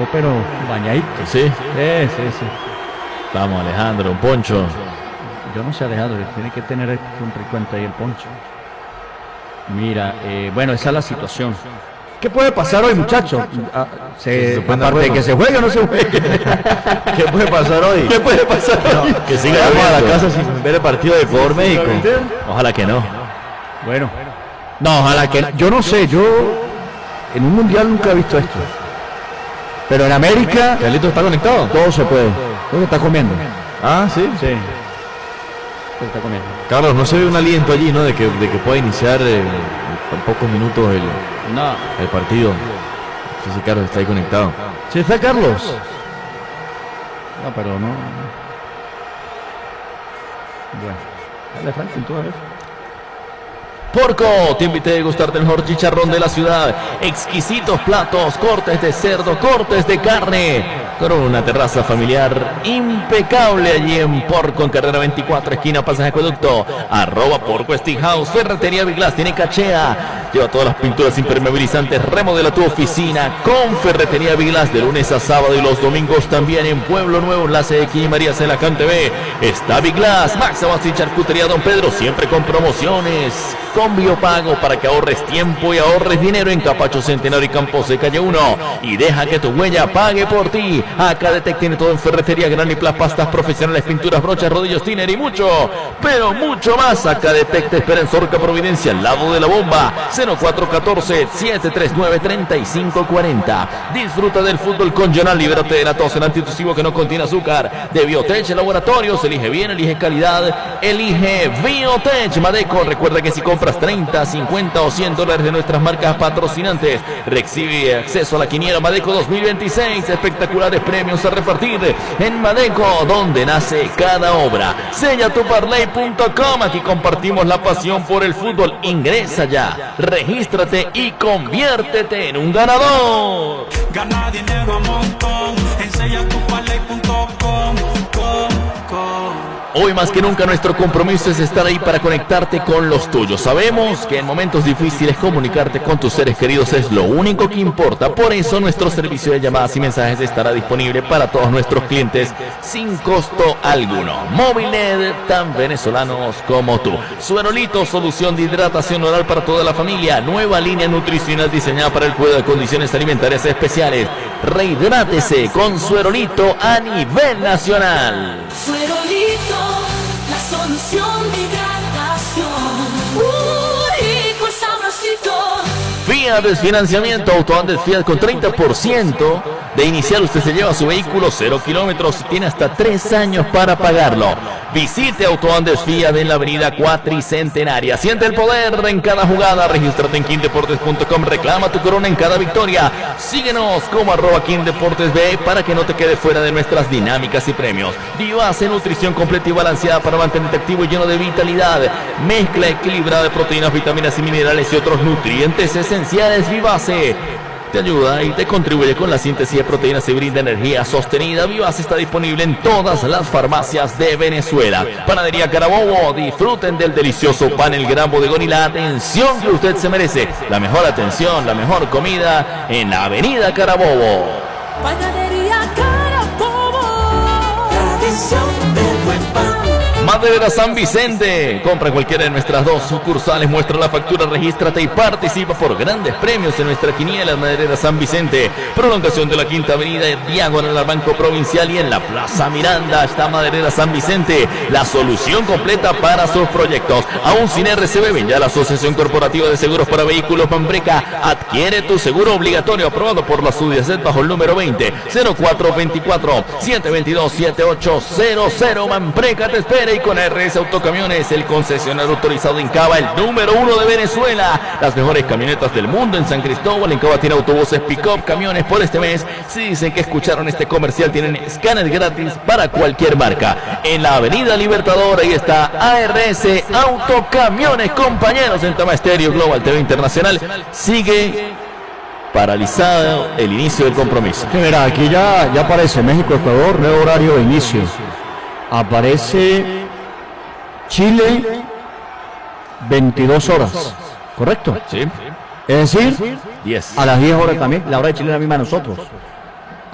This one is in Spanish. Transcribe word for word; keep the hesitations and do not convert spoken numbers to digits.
llegó pero bañadito. Sí. Sí, sí, sí. Vamos, Alejandro, un poncho. Yo no sé, Alejandro, tiene que tener siempre en cuenta ahí el poncho. Mira, eh, bueno, esa es la situación. ¿Qué puede pasar hoy, muchachos? Ah, se, se aparte de que se juegue o no se juegue. ¿Qué puede pasar hoy? ¿Qué puede pasar hoy? No, que siga a la casa sin ver el partido de por médico. Ojalá que no. Bueno, no, ojalá que no. Yo no sé, yo en un mundial nunca he visto esto. Pero en América, ¿Carlitos está conectado? todo se puede. Todo está comiendo. Ah, sí. Sí. Todo está comiendo. Carlos, no se ve un aliento allí, ¿no? De que, de que pueda iniciar eh, en pocos minutos el, No. el partido. Sí, sí, Carlos está ahí conectado. ¿Sí está Carlos? No, pero no. Bueno, dale, Franklin, tú a ver. Porco, te invité a degustarte el mejor chicharrón de la ciudad. Exquisitos platos, cortes de cerdo, cortes de carne. Con una terraza familiar impecable allí en Porco, en carrera veinticuatro, esquina Pasaje Acueducto. Arroba Porco Steakhouse. Ferretería Biglas tiene cachea. Lleva todas las pinturas impermeabilizantes. Remodela tu oficina con Ferretería Biglas de lunes a sábado y los domingos también en Pueblo Nuevo. Enlace de aquí y María Celacán T V. Está Biglas, Max Abastos y Charcutería Don Pedro, siempre con promociones. Con Biopago para que ahorres tiempo y ahorres dinero en Capacho Centenario y Campos de Calle uno. Y deja que tu huella pague por ti. Acadetec tiene todo en ferretería, Graniplas, pastas profesionales, pinturas, brochas, rodillos, tiner y mucho, pero mucho más. Acadetec te espera en Sorca Providencia, al lado de la bomba. Cero cuatro uno cuatro, siete tres nueve, tres cinco cuatro cero. Disfruta del fútbol con Jonal. Libérate de la tos, el antitusivo que no contiene azúcar. De Biotech Laboratorios. Elige bien, elige calidad. Elige Biotech. Madeco, recuerda que si compras treinta, cincuenta o cien dólares de nuestras marcas patrocinantes, recibe acceso a la quiniela Madeco dos mil veintiséis. Espectaculares premios a repartir en Madeco, donde nace cada obra. Sella tu parlay punto com. Aquí compartimos la pasión por el fútbol. Ingresa ya, regístrate y conviértete en un ganador. Gana dinero a montón en sella tu parlay punto com. Hoy más que nunca nuestro compromiso es estar ahí para conectarte con los tuyos. Sabemos que en momentos difíciles comunicarte con tus seres queridos es lo único que importa. Por eso nuestro servicio de llamadas y mensajes estará disponible para todos nuestros clientes sin costo alguno. Móviles tan venezolanos como tú. Suerolito, solución de hidratación oral para toda la familia. Nueva línea nutricional diseñada para el cuidado de condiciones alimentarias especiales. Rehidrátese con Suerolito a nivel nacional. Suerolito, la solución de hidratación. Uh, rico y sabrosito. Fiat Desfinanciamiento, Autoandes Fiat con treinta por ciento de inicial. Usted se lleva su vehículo cero kilómetros y tiene hasta tres años para pagarlo. Visite Autoandes Fiat en la avenida Cuatricentenaria. Siente el poder en cada jugada. Regístrate en king deportes punto com. Reclama tu corona en cada victoria. Síguenos como arroba king deportes b para que no te quedes fuera de nuestras dinámicas y premios. Vivace, nutrición completa y balanceada para mantenerte activo y lleno de vitalidad. Mezcla equilibrada de proteínas, vitaminas y minerales y otros nutrientes esenciales. Vivace te ayuda y te contribuye con la síntesis de proteínas y brinda energía sostenida. Vivace está disponible en todas las farmacias de Venezuela. Panadería Carabobo, disfruten del delicioso pan El Gran Bodegón y la atención que usted se merece. La mejor atención, la mejor comida en la avenida Carabobo. Panadería Carabobo. Tradición del buen pan. Maderera San Vicente. Compra en cualquiera de nuestras dos sucursales, muestra la factura, regístrate y participa por grandes premios en nuestra quiniela. Maderera San Vicente, prolongación de la Quinta Avenida, diagonal al Banco Provincial, y en la Plaza Miranda está Maderera San Vicente, la solución completa para sus proyectos. Aún sin R C B, ven ya la Asociación Corporativa de Seguros para Vehículos Manpreca. Adquiere tu seguro obligatorio aprobado por la SUDIACET bajo el número veinte cero cuatro veinticuatro, setecientos veintidós, setenta y ocho cero cero. Manpreca te espera. Y con R S Autocamiones, el concesionario autorizado en Cava, el número uno de Venezuela. Las mejores camionetas del mundo en San Cristóbal. En Cava tiene autobuses, pick-up, camiones. Por este mes, si dicen que escucharon este comercial, tienen escáner gratis para cualquier marca. En la Avenida Libertador, ahí está A R S Autocamiones, compañeros. En Tama Estéreo Global T V Internacional sigue paralizado el inicio del compromiso. Sí, mira, aquí ya, ya aparece México-Ecuador, nuevo horario de inicio. Aparece Chile, veintidós horas, ¿correcto? Sí. Es decir, diez. a las diez horas también, la hora de Chile es la misma de nosotros.